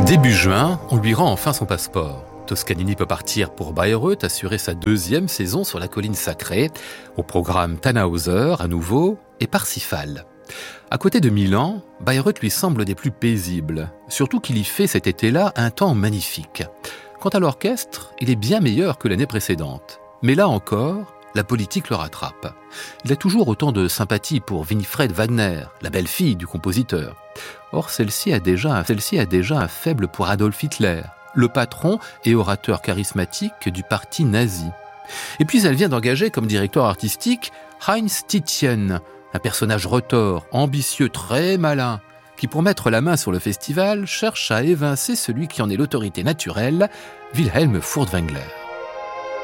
Début juin, on lui rend enfin son passeport. Toscanini peut partir pour Bayreuth, assurer sa 2e saison sur la colline sacrée. Au programme Tannhäuser à nouveau et Parsifal. À côté de Milan, Bayreuth lui semble des plus paisibles, surtout qu'il y fait cet été-là un temps magnifique. Quant à l'orchestre, il est bien meilleur que l'année précédente. Mais là encore, la politique le rattrape. Il a toujours autant de sympathie pour Winifred Wagner, la belle-fille du compositeur. Or, celle-ci a déjà un faible pour Adolf Hitler, le patron et orateur charismatique du parti nazi. Et puis elle vient d'engager comme directeur artistique Heinz Titjen, un personnage retors, ambitieux, très malin, qui pour mettre la main sur le festival cherche à évincer celui qui en est l'autorité naturelle, Wilhelm Furtwängler.